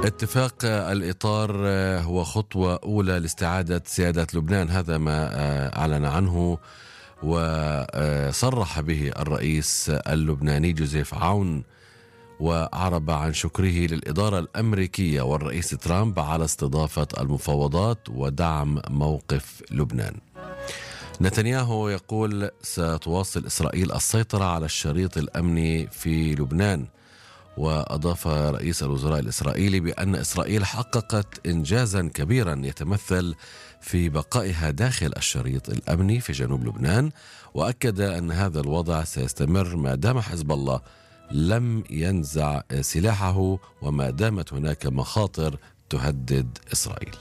اتفاق الإطار هو خطوة أولى لاستعادة سيادة لبنان، هذا ما أعلن عنه وصرح به الرئيس اللبناني جوزيف عون، وأعرب عن شكره للإدارة الأمريكية والرئيس ترامب على استضافة المفاوضات ودعم موقف لبنان. نتنياهو يقول ستواصل إسرائيل السيطرة على الشريط الأمني في لبنان، وأضاف رئيس الوزراء الإسرائيلي بأن إسرائيل حققت إنجازا كبيرا يتمثل في بقائها داخل الشريط الأمني في جنوب لبنان، وأكد أن هذا الوضع سيستمر ما دام حزب الله لم ينزع سلاحه وما دامت هناك مخاطر تهدد إسرائيل.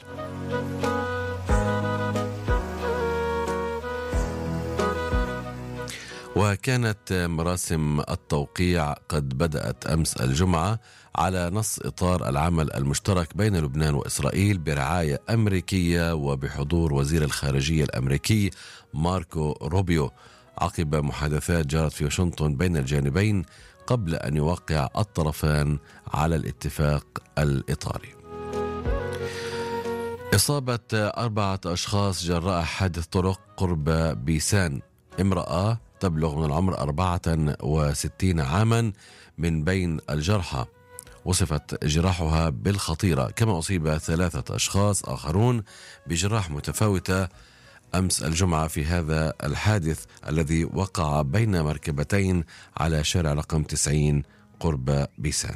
وكانت مراسم التوقيع قد بدأت أمس الجمعة على نص إطار العمل المشترك بين لبنان وإسرائيل برعاية أمريكية وبحضور وزير الخارجية الأمريكي ماركو روبيو، عقب محادثات جرت في واشنطن بين الجانبين قبل أن يوقع الطرفان على الاتفاق الإطاري. إصابة 4 أشخاص جراء حادث طرق قرب بيسان، امرأة تبلغ من العمر 64 عاما من بين الجرحى، وصفت جراحها بالخطيرة، كما أصيب 3 أشخاص آخرون بجراح متفاوتة أمس الجمعة في هذا الحادث الذي وقع بين مركبتين على شارع رقم 90 قرب بيسان.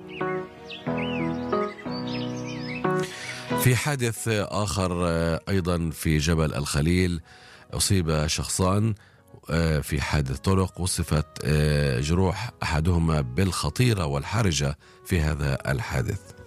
في حادث آخر أيضا في جبل الخليل، أصيب شخصان في حادث طرق، وصفت جروح أحدهما بالخطيرة والحرجة في هذا الحادث.